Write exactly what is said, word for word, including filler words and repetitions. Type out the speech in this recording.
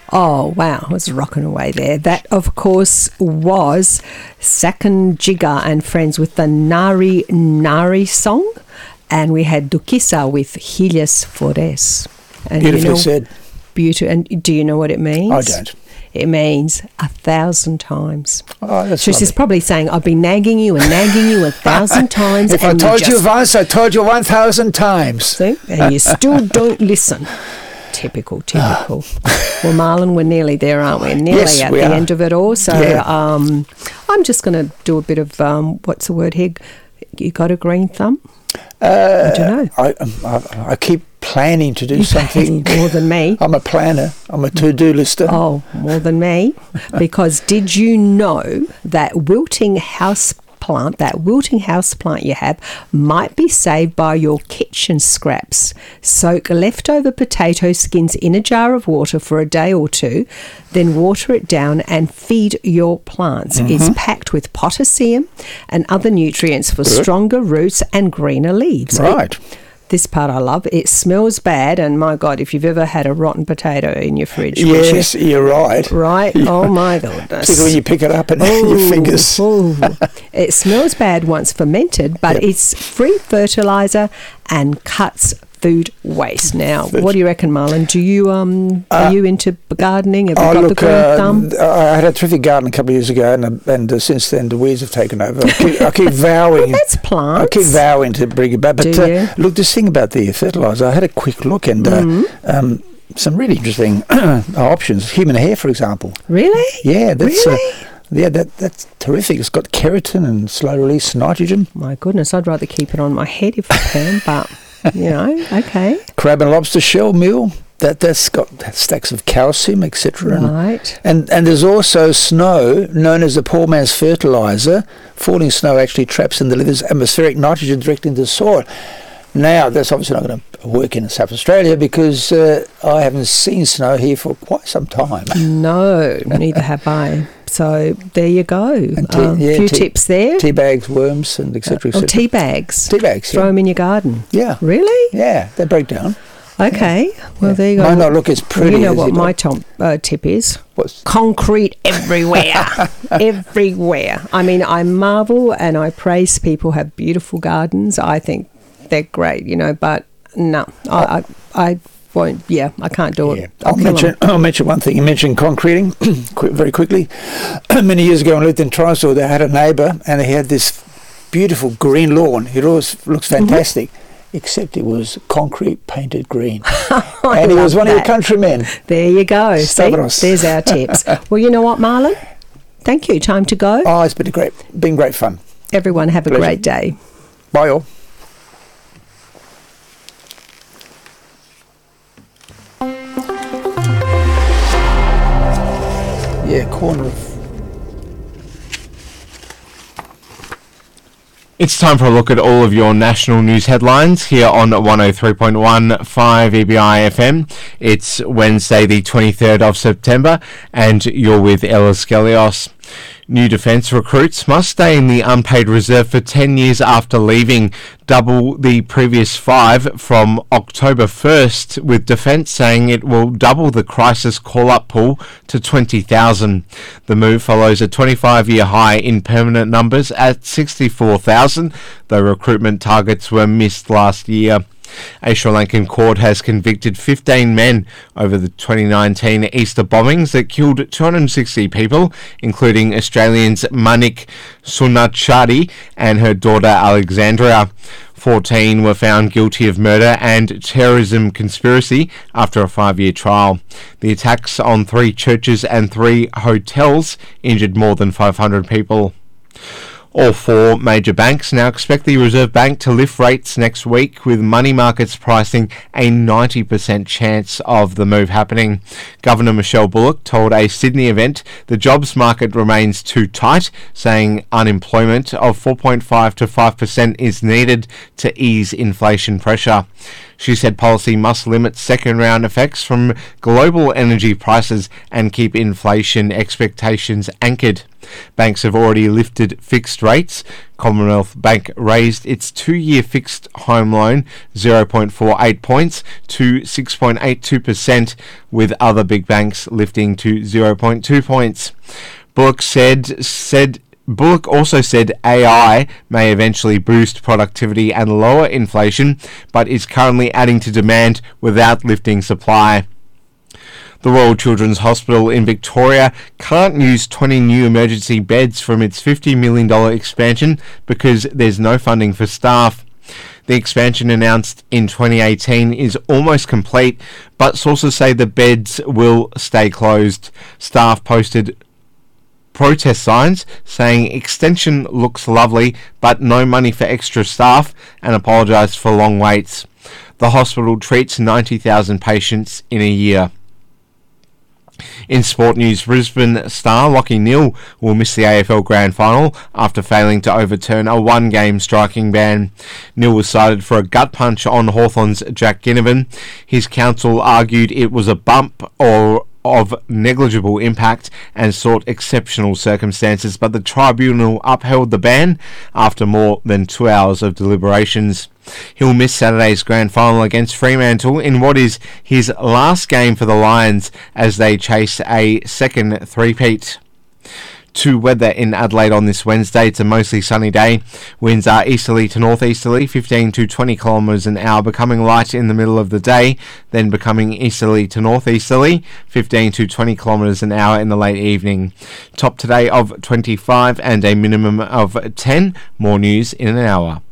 Oh, wow. I was rocking away there. That, of course, was Sakan Jiga and Friends with the Nari Nari song. And we had Dukisa with Hilhas Flores. And Beautifully you know, said. Beautiful. And do you know what it means? I don't. It means a thousand times. Oh, that's So she's lovely. probably saying, I've been nagging you and nagging you a thousand times. If I and told you just, once, I told you one thousand times. See? And you still don't listen. Typical, typical. Well, Marlon, we're nearly there, aren't we? Nearly Yes, at we the are. end of it all. So Yeah. um, I'm just going to do a bit of, um, what's the word here? You got a green thumb? Uh, I don't know. I, um, I, I keep planning to do something. More than me. I'm a planner. I'm a to-do lister. Oh, more than me. Because did you know that wilting house plant, that wilting house plant you have, might be saved by your kitchen scraps? Soak leftover potato skins in a jar of water for a day or two, then water it down and feed your plants. Mm-hmm. It's packed with potassium and other nutrients for Good. stronger roots and greener leaves. Right. This part I love. It smells bad, and my God, if you've ever had a rotten potato in your fridge, would you? Yes, you're right. Right? Oh my goodness. Particularly when you pick it up and your fingers. Ooh. It smells bad once fermented, but Yep. it's free fertilizer and cuts food waste. Now, Food. what do you reckon, Marlon? Do you um are Uh, you into gardening? Have you Oh, got look, the green uh, thumb? I had a terrific garden a couple of years ago, and, and uh, since then the weeds have taken over. I keep, I keep vowing. That's I plants. keep vowing to bring it back. But Do uh, you? look, this thing about the fertiliser, I had a quick look, and uh, Mm-hmm. um, some really interesting options. Human hair, for example. Really? Yeah, that's Really? uh, yeah, that that's terrific. It's got keratin and slow release nitrogen. My goodness, I'd rather keep it on my head if I can, but you know, okay. Crab and lobster shell meal. That that's got stacks of calcium, et cetera. And, Right. and and there's also snow, known as the poor man's fertiliser. Falling snow actually traps and delivers atmospheric nitrogen direct into the soil. Now, that's obviously not going to work in South Australia because uh, I haven't seen snow here for quite some time. No, neither have I. So there you go. A And tea- yeah, few tea- tips there. Tea bags, worms, and et cetera, et Oh, cetera. tea bags. Tea bags, Throw yeah. them in your garden. Yeah. Really? Yeah, they break down. Okay. Well, Yeah. there you go. Might not look as pretty You know as what it my might- top, uh, tip is? What's Concrete everywhere. Everywhere. I mean, I marvel and I praise people who have beautiful gardens. I think they're great, you know, but no, I, I, I won't, yeah, I can't do Yeah. it. I'll I'll kill 'em. mention, I'll mention one thing. You mentioned concreting quick, very quickly. Many years ago, when I lived in Toronto, they had a neighbour and he had this beautiful green lawn. It always looks fantastic, except it was concrete painted green. I and he was love one of your that. countrymen. There you go. See, Stavros. there's our tips. Well, you know what, Marlon? Thank you. Time to go. Oh, it's been a great, been great fun. Everyone have a Pleasure. great day. Bye all. Yeah, corner of... It's time for a look at all of your national news headlines here on one oh three point one five E B I F M. It's Wednesday the twenty-third of September and you're with Ella Skelios. New defence recruits must stay in the unpaid reserve for ten years after leaving, double the previous five from October first, with Defence saying it will double the crisis call-up pool to twenty thousand. The move follows a twenty-five-year high in permanent numbers at sixty-four thousand, though recruitment targets were missed last year. A Sri Lankan court has convicted fifteen men over the twenty nineteen Easter bombings that killed two hundred sixty people, including Australians Manik Sunachari and her daughter Alexandria. fourteen were found guilty of murder and terrorism conspiracy after a five-year trial. The attacks on three churches and three hotels injured more than five hundred people. All four major banks now expect the Reserve Bank to lift rates next week, with money markets pricing a ninety percent chance of the move happening. Governor Michelle Bullock told a Sydney event the jobs market remains too tight, saying unemployment of four point five to five percent is needed to ease inflation pressure. She said policy must limit second-round effects from global energy prices and keep inflation expectations anchored. Banks have already lifted fixed rates. Commonwealth Bank raised its two-year fixed home loan zero point four eight points to six point eight two percent, with other big banks lifting to zero point two points. Bullock said said Bullock also said A I may eventually boost productivity and lower inflation, but is currently adding to demand without lifting supply. The Royal Children's Hospital in Victoria can't use twenty new emergency beds from its fifty million dollars expansion because there's no funding for staff. The expansion announced in twenty eighteen is almost complete, but sources say the beds will stay closed. Staff posted protest signs saying extension looks lovely, but no money for extra staff, and apologised for long waits. The hospital treats ninety thousand patients in a year. In sport news, Brisbane star Lachie Neale will miss the A F L Grand Final after failing to overturn a one-game striking ban. Neale was cited for a gut punch on Hawthorn's Jack Ginnivan. His counsel argued it was a bump or of negligible impact and sought exceptional circumstances, but the tribunal upheld the ban after more than two hours of deliberations. He'll miss Saturday's grand final against Fremantle in what is his last game for the Lions as they chase a second three-peat. To weather in Adelaide on this Wednesday, it's a mostly sunny day. Winds are easterly to northeasterly, fifteen to twenty kilometres an hour, becoming light in the middle of the day, then becoming easterly to northeasterly, fifteen to twenty kilometres an hour in the late evening. Top today of twenty-five and a minimum of ten. More news in an hour.